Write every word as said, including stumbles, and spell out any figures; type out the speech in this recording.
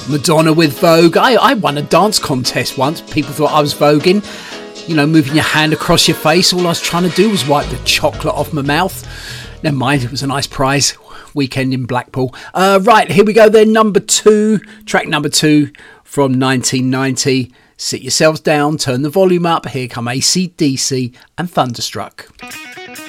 Madonna with Vogue. I, I won a dance contest once. People thought I was voguing. You know, moving your hand across your face. All I was trying to do was wipe the chocolate off my mouth. Never mind, it was a nice prize. Weekend in Blackpool. Uh, right, here we go then. Number two. Track number two from nineteen ninety. Sit yourselves down, turn the volume up. Here come A C D C and Thunderstruck.